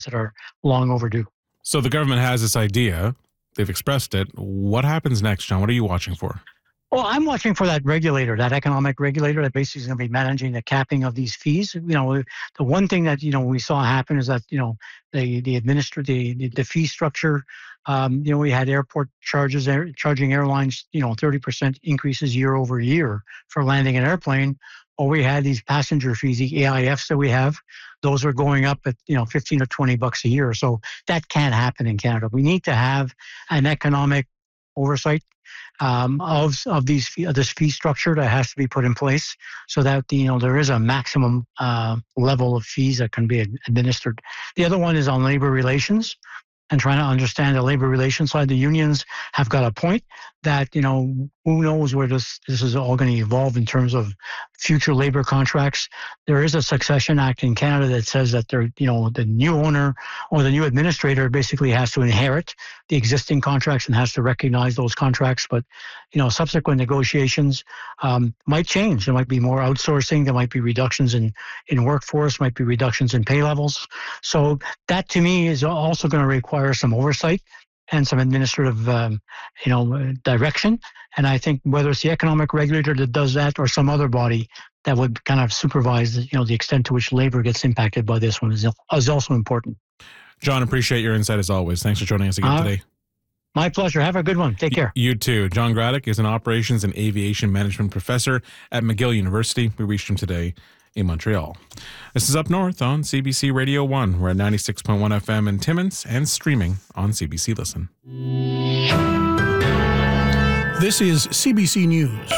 that are long overdue. So the government has this idea. They've expressed it. What happens next, John? What are you watching for? Well, I'm watching for that regulator, that economic regulator that basically is going to be managing the capping of these fees. The one thing that, we saw happen is that, the fee structure, we had airport charging airlines, 30% increases year over year for landing an airplane. Or we had these passenger fees, the AIFs that we have, those are going up at, $15 or $20 a year. So that can't happen in Canada. We need to have an economic oversight of this fee structure that has to be put in place so that there is a maximum level of fees that can be administered. The other one is on labor relations and trying to understand the labor relations side. The unions have got a point that who knows where this is all going to evolve in terms of future labor contracts. There is a Succession Act in Canada that says that the new owner or the new administrator basically has to inherit the existing contracts and has to recognize those contracts. But subsequent negotiations might change. There might be more outsourcing. There might be reductions in workforce. Might be reductions in pay levels. So that to me is also going to require some oversight and some administrative, direction. And I think whether it's the economic regulator that does that or some other body that would kind of supervise, the extent to which labor gets impacted by this one is also important. John, appreciate your insight as always. Thanks for joining us again today. My pleasure. Have a good one. Take care. You too. John Graddick is an operations and aviation management professor at McGill University. We reached him today in Montreal. This is Up North on CBC Radio 1. We're at 96.1 FM in Timmins and streaming on CBC Listen. This is CBC News.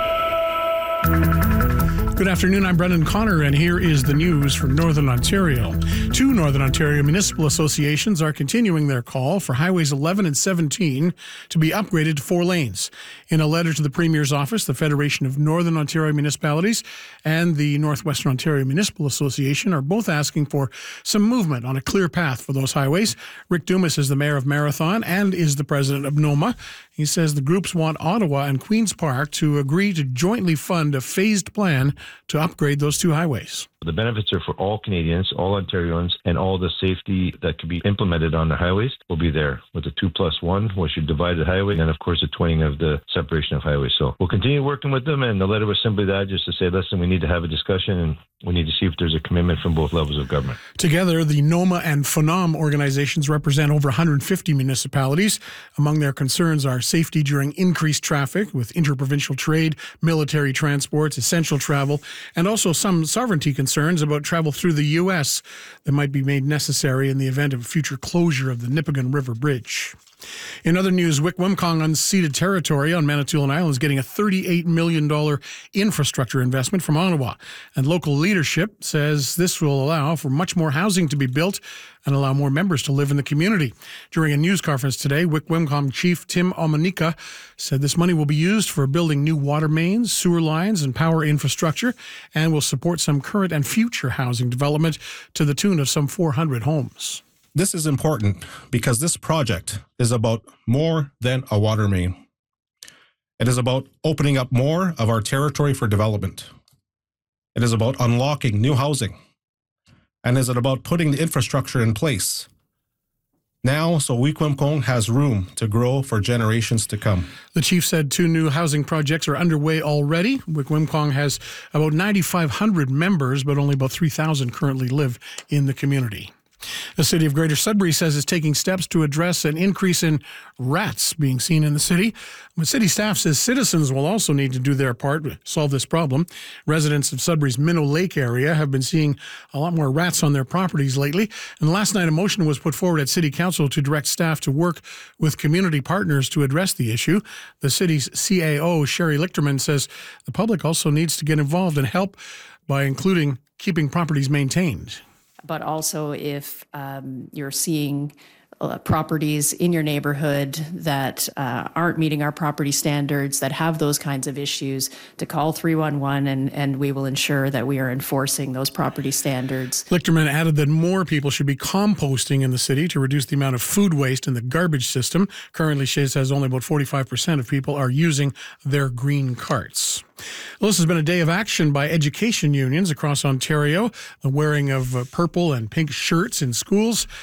Good afternoon, I'm Brendan Connor, and here is the news from Northern Ontario. Two Northern Ontario municipal associations are continuing their call for Highways 11 and 17 to be upgraded to 4 lanes. In a letter to the Premier's office, the Federation of Northern Ontario Municipalities and the Northwestern Ontario Municipal Association are both asking for some movement on a clear path for those highways. Rick Dumas is the mayor of Marathon and is the president of NOMA. He says the groups want Ottawa and Queen's Park to agree to jointly fund a phased plan to upgrade those 2 highways. The benefits are for all Canadians, all Ontarians, and all the safety that could be implemented on the highways will be there with the 2+1, which should divide the highway, and of course the twinning of the separation of highways. So we'll continue working with them, and the letter was simply that, just to say, listen, we need to have a discussion, and we need to see if there's a commitment from both levels of government. Together, the NOMA and FONOM organizations represent over 150 municipalities. Among their concerns are safety during increased traffic with interprovincial trade, military transports, essential travel, and also some sovereignty concerns about travel through the U.S. that might be made necessary in the event of a future closure of the Nipigon River Bridge. In other news, Wikwemkong unceded territory on Manitoulin Island is getting a $38 million infrastructure investment from Ottawa. And local leadership says this will allow for much more housing to be built and allow more members to live in the community. During a news conference today, Wikwemkong Chief Tim Omanika said this money will be used for building new water mains, sewer lines, and power infrastructure, and will support some current and future housing development to the tune of some 400 homes. This is important because this project is about more than a water main. It is about opening up more of our territory for development. It is about unlocking new housing. And is it about putting the infrastructure in place now so Wikwemkong has room to grow for generations to come. The chief said 2 new housing projects are underway already. Wikwemkong has about 9,500 members, but only about 3,000 currently live in the community. The city of Greater Sudbury says it's taking steps to address an increase in rats being seen in the city. But city staff says citizens will also need to do their part to solve this problem. Residents of Sudbury's Minnow Lake area have been seeing a lot more rats on their properties lately. And last night, a motion was put forward at City Council to direct staff to work with community partners to address the issue. The city's CAO, Sherry Lichterman, says the public also needs to get involved and help by including keeping properties maintained. But also if you're seeing properties in your neighborhood that aren't meeting our property standards, that have those kinds of issues, to call 311 and we will ensure that we are enforcing those property standards. Lichterman added that more people should be composting in the city to reduce the amount of food waste in the garbage system. Currently, she says only about 45% of people are using their green carts. Well, this has been a day of action by education unions across Ontario. The wearing of purple and pink shirts in schools